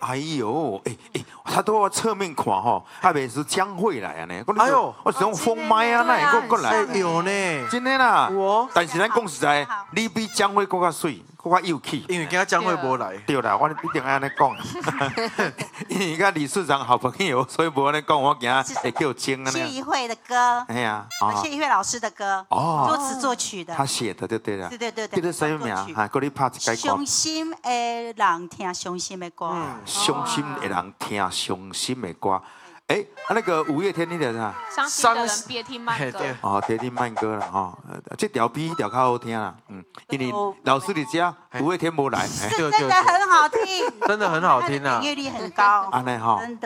哎呦，他都要侧面看吼，他每次将会来啊呢。 哎呦， 我是用封麦啊，那也过来。 有呢， 真的啦。 我， 但是咱讲实在，你比将会更加水，更加有气。 因为今仔将会无来。 对啦，我一定要安尼讲。因为跟理事长好朋友，所以无安尼讲，我惊会叫精啊。 谢怡慧的歌， 哎呀， 谢怡慧老师的歌，作词作曲的， 他写的，对了。 对。 这个什么名？哈，给你拍一改歌。 伤心的人听伤心的歌。 伤心的人听伤心的歌。那个五月天那条啥？ 伤心的人别听慢歌。 别听慢歌了哈。这条比那条较好听啦。因为老师你家五月天没来。 是真的很好听， 真的很好听啊， 点阅率很高。 安尼哈。